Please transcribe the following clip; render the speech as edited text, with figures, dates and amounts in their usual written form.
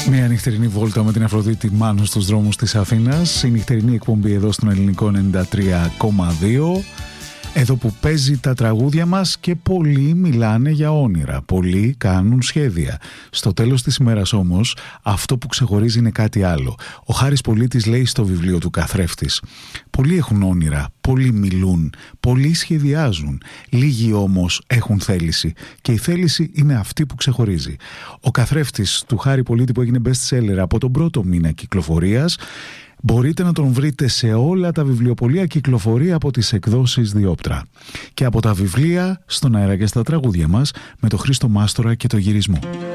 Μια νυχτερινή βόλτα με την Αφροδίτη Μάνου στους δρόμους της Αθήνας. Η νυχτερινή εκπομπή εδώ στον Ελληνικό 93,2. Εδώ που παίζει τα τραγούδια μας και πολλοί μιλάνε για όνειρα, πολλοί κάνουν σχέδια. Στο τέλος της ημέρας όμως αυτό που ξεχωρίζει είναι κάτι άλλο. Ο Χάρης Πολίτης λέει στο βιβλίο του «Καθρέφτης»: πολλοί έχουν όνειρα, πολλοί μιλούν, πολλοί σχεδιάζουν, λίγοι όμως έχουν θέληση και η θέληση είναι αυτή που ξεχωρίζει. Ο Καθρέφτης του Χάρη Πολίτη, που έγινε best seller από τον πρώτο μήνα κυκλοφορίας, μπορείτε να τον βρείτε σε όλα τα βιβλιοπωλεία, κυκλοφορεί από τις εκδόσεις Διόπτρα. Και από τα βιβλία στον αέρα και στα τραγούδια μας με τον Χρήστο Μάστορα και το γυρισμό.